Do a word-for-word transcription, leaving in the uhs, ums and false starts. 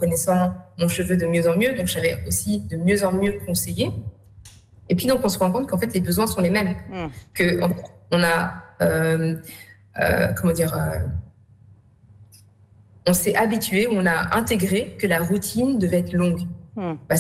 connaissant mon cheveu de mieux en mieux, donc j'avais aussi de mieux en mieux conseillé. Et puis donc on se rend compte qu'en fait les besoins sont les mêmes, mmh. que en, on a euh, euh, comment dire, euh, on s'est habitué, on a intégré que la routine devait être longue. Mmh. Parce